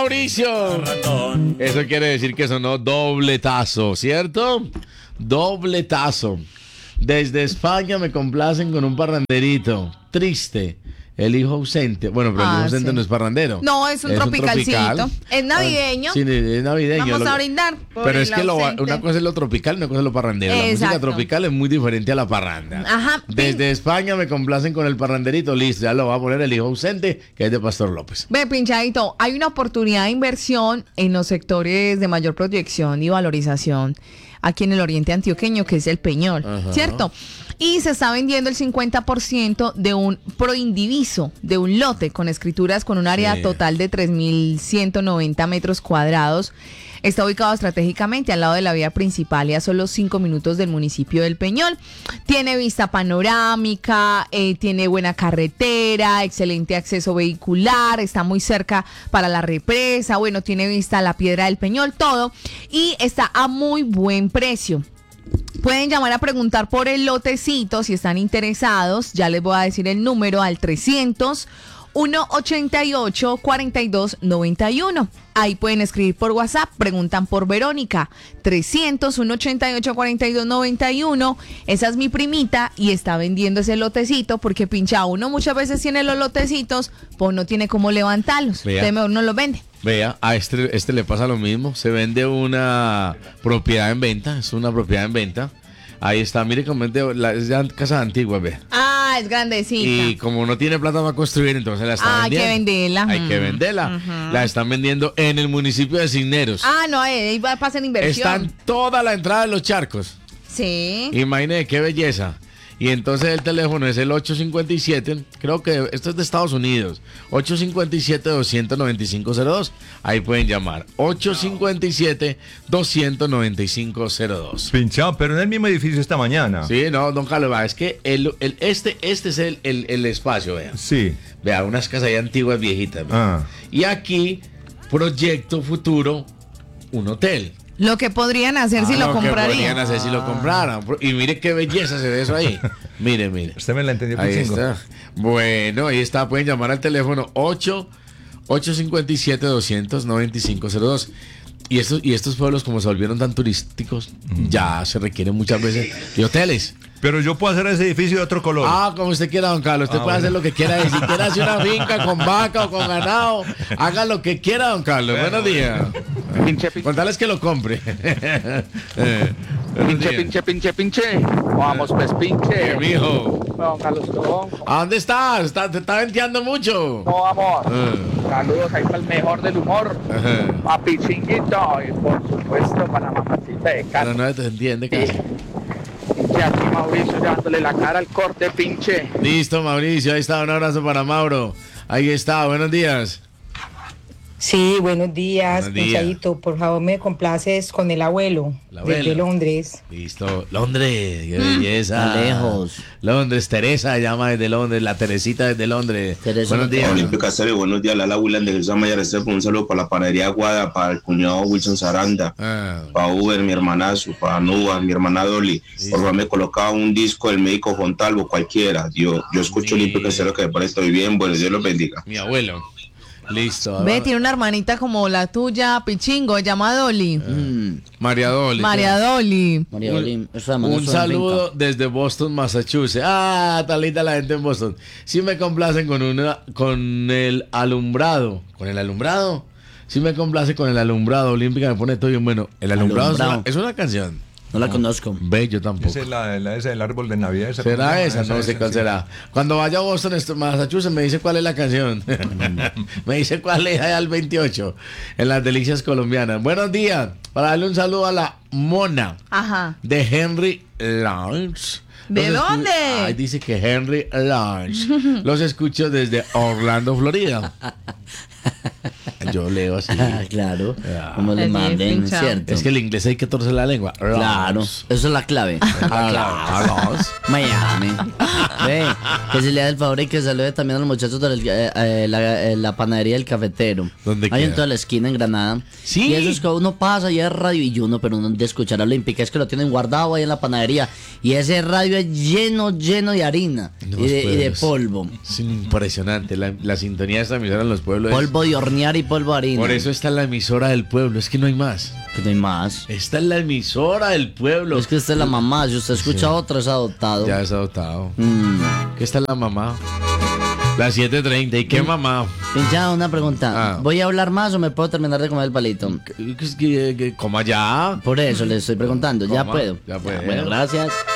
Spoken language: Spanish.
Mauricio. Eso quiere decir que sonó dobletazo, ¿cierto? Dobletazo. Desde España me complacen con un parranderito. Triste. El hijo ausente. Bueno, pero el hijo ausente sí. no es parrandero. No, es un tropicalcito. tropical. Es navideño. Sí, es navideño. Vamos a brindar por Pero es el que ausente. una cosa es lo tropical y una cosa es lo parrandero. La música Exacto. tropical es muy diferente a la parranda. Ajá. Desde España me complacen con el parranderito. Listo, ya lo va a poner el hijo ausente, que es de Pastor López. Ve, pinchadito, hay una oportunidad de inversión en los sectores de mayor proyección y valorización aquí en el oriente antioqueño, que es el Peñol, Ajá. ¿cierto? Y se está vendiendo el 50% de un proindiviso, de un lote con escrituras con un área Sí. total de 3.190 metros cuadrados. Está ubicado estratégicamente al lado de la vía principal y a solo 5 minutos del municipio del Peñol. Tiene vista panorámica, tiene buena carretera, excelente acceso vehicular, está muy cerca para la represa, bueno, tiene vista a la Piedra del Peñol, todo. Y está a muy buen precio. Pueden llamar a preguntar por el lotecito si están interesados. Ya les voy a decir el número al 300-188-4291. Ahí pueden escribir por WhatsApp, preguntan por Verónica. 300-188-4291. Esa es mi primita y está vendiendo ese lotecito porque pincha uno muchas veces tiene los lotecitos, pues no tiene cómo levantarlos. Vea. Entonces mejor no los vende. Vea, a este le pasa lo mismo. Se vende una propiedad en venta. Es una propiedad en venta. Ahí está, mire cómo es es de casa antigua, vea. Ah, es grandecita. Y como no tiene plata para construir, entonces la está Hay que vendiendo. venderla. Hay que venderla. La están vendiendo en el municipio de Cisneros. Ah, no, ahí va a pasar inversión. Está en toda la entrada de los charcos. Sí. Imagínese qué belleza. Y entonces el teléfono es el 857, creo que esto es de Estados Unidos, 857-295-02. Ahí pueden llamar, 857-295-02. Pinchado, pero en el mismo edificio esta mañana. Sí, no, don Carlos, es que este es el espacio, vea. Sí. Vea, unas casas ahí antiguas viejitas. Vea. Ah. Y aquí, proyecto futuro, un hotel. Lo que podrían hacer si lo que podrían comprarían. hacer si lo compraran. Y mire qué belleza se ve eso ahí. Mire. Usted me la entendió, Ahí Pichingo. está. Bueno, ahí está. Pueden llamar al teléfono 857-200-9502. Y estos pueblos, como se volvieron tan turísticos, ya se requieren muchas veces de hoteles. Pero yo puedo hacer ese edificio de otro color. Ah, como usted quiera, don Carlos. Usted puede hacer lo que quiera. Y si quiere hacer una finca con vaca o con ganado, haga lo que quiera, don Carlos. Buenos días. Contarles que lo compre. Pinche. Vamos, pues, pinche. Mijo. Don Carlos Tronco. ¿A dónde estás? Te está venteando mucho. No, amor. Ah. Saludos ahí para el mejor del humor. Ajá. A Pichinguito. Y por supuesto para la mamacita de Pero casa. no te entiende casi. Pinche aquí, Mauricio, llevándole la cara al corte, pinche. Listo, Mauricio. Ahí está. Un abrazo para Mauro. Ahí está. Buenos días. Sí, buenos días, Buenos días. Pinchadito. Por favor, me complaces con el abuelo, El abuelo. desde Londres. Listo. Londres. Qué belleza. Está lejos. Londres. Teresa llama desde Londres. La Teresita desde Londres. Teresa. Buenos días. Olímpica Castelli, buenos días, Lala William de Jesús Maya Restrepo, un saludo para la panadería Aguada, para el cuñado Wilson Saranda, Ah. para Uber, mi hermanazo, para Nuba, mi hermana Dolly. Por favor, me colocaba un disco del médico Fontalvo, cualquiera. Yo escucho Olímpica Castelli, que me parece estoy bien, bueno, Dios los bendiga. Mi abuelo. Listo. Ve, tiene una hermanita como la tuya, Pichingo, llama Dolly. María Dolly. María Dolly. María Un- Olín, esa mano Un es una saludo finca. desde Boston, Massachusetts. Ah, tan linda la gente en Boston. Sí me complacen con el alumbrado. ¿Con el alumbrado? Sí me complace con el alumbrado. Olímpica me pone todo bien bueno. El alumbrado, Alumbrado. es una canción. No la conozco. Ve, yo tampoco. Esa es esa del árbol de Navidad. ¿Cómo se ¿Será llama? esa? No sé cuál sí. será. Cuando vaya a Boston, Massachusetts, me dice cuál es la canción. Me dice cuál es allá al 28, en las delicias colombianas. Buenos días. Para darle un saludo a la Mona Ajá. de Henry Lounge. ¿De Los dónde? Ay, dice que Henry Lounge. Los escucho desde Orlando, Florida. Yo leo así. Ah, claro. Ah. Como le Así es, manden, pinchado. ¿cierto? Es que el inglés hay que torcer la lengua. Claro, Lounge. eso es la clave. Lounge. Miami. Ve, que se le haga el favor y que salude también a los muchachos de la panadería del cafetero. ¿Dónde Hay en queda? toda la esquina en Granada. Sí. Y eso es que uno pasa y es radio y uno, pero uno de escuchar a Olímpica, es que lo tienen guardado ahí en la panadería. Y ese radio es lleno de harina No, y de pues, polvo. Es impresionante la sintonía de esta emisora en los pueblos. Polvo de hornear y polvo polvo de harina. Por eso está en la emisora del pueblo, es que no hay más. Que no hay más. Está en la emisora del pueblo. Es que usted es la mamá, si usted escucha otra es adoptado. Ya es adoptado. Mm. ¿Qué está la mamá? Las 7:30. ¿Y qué mamá? Ya, una pregunta. Ah. ¿Voy a hablar más o me puedo terminar de comer el palito? Coma ya. Por eso le estoy preguntando. ¿Ya Coma, puedo? ya puede. Bueno, gracias.